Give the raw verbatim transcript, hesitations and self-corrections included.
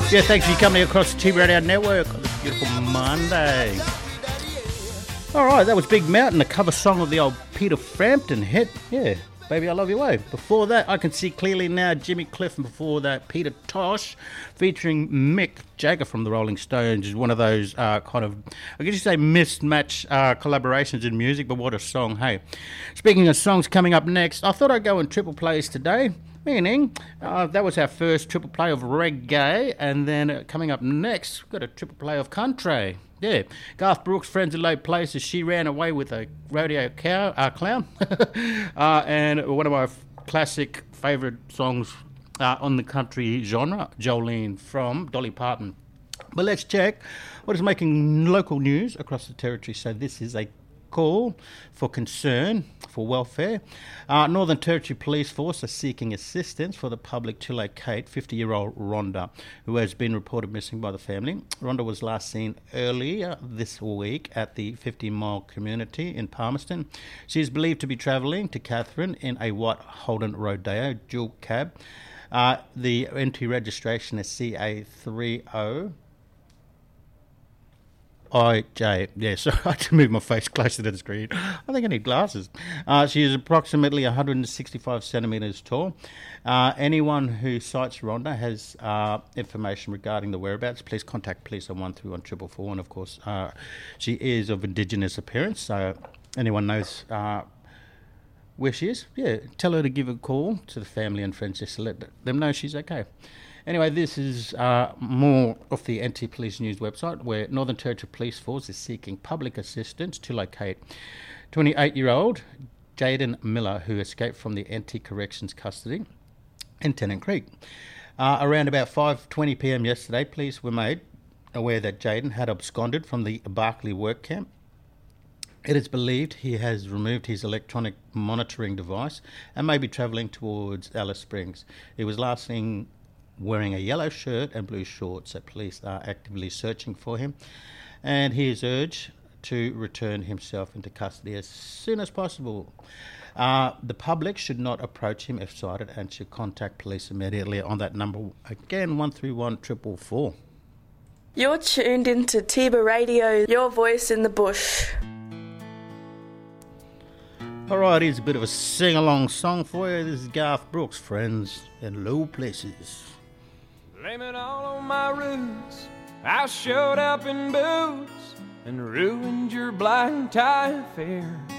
Yeah, thanks for coming across the T Radio Network on this beautiful Monday. All right, that was Big Mountain, a cover song of the old Peter Frampton hit. Yeah, Baby I Love Your Way. Before that, I Can See Clearly Now, Jimmy Cliff, and before that, Peter Tosh, featuring Mick Jagger from the Rolling Stones. Is one of those uh, kind of, I guess you say, mismatch uh, collaborations in music, but what a song, hey. Speaking of songs coming up next, I thought I'd go in triple plays today. Meaning, uh, that was our first triple play of reggae, and then uh, coming up next, we've got a triple play of country. Yeah, Garth Brooks, Friends in Low Places, She Ran Away with a Rodeo cow, uh, Clown, uh, and one of my f- classic favourite songs uh, on the country genre, Jolene from Dolly Parton. But let's check what is making local news across the territory. So this is a call for concern for welfare. Uh, Northern Territory Police Force are seeking assistance for the public to locate fifty-year-old Rhonda, who has been reported missing by the family. Rhonda was last seen earlier this week at the fifty mile community in Palmerston. She is believed to be travelling to Katherine in a white Holden Rodeo dual cab. Uh, the entry registration is C A three O I J, yeah, so I had to move my face closer to the screen. I think I need glasses. Uh, she is approximately one hundred sixty-five centimetres tall. Uh, anyone who sights Rhonda has uh, information regarding the whereabouts, please contact police on one three one four four four. And of course, uh, she is of Indigenous appearance, so anyone knows uh, where she is, yeah, tell her to give a call to the family and friends just to let them know she's okay. Anyway, this is uh, more of the N T Police News website, where Northern Territory Police Force is seeking public assistance to locate twenty-eight-year-old Jaden Miller, who escaped from the N T Corrections custody in Tennant Creek. Uh, around about five twenty p.m. yesterday, police were made aware that Jaden had absconded from the Barclay work camp. It is believed he has removed his electronic monitoring device and may be travelling towards Alice Springs. He was last seen wearing a yellow shirt and blue shorts, so police are actively searching for him, and he is urged to return himself into custody as soon as possible. Uh, the public should not approach him if sighted and should contact police immediately on that number, again, one three one four four four. You're tuned into Tiba Radio, your voice in the bush. Alright, here's a bit of a sing-along song for you. This is Garth Brooks, Friends in Low Places. Blame it all on my roots. I showed up in boots and ruined your black tie affair.